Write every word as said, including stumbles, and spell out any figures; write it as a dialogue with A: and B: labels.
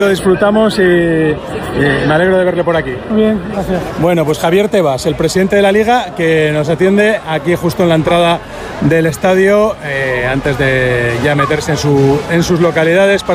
A: Lo disfrutamos y, y me alegro de verle por aquí.
B: Muy bien, gracias.
A: Bueno, pues Javier Tebas, el presidente de la Liga, que nos atiende aquí justo en la entrada del estadio, eh, antes de ya meterse en, su, en sus localidades. Para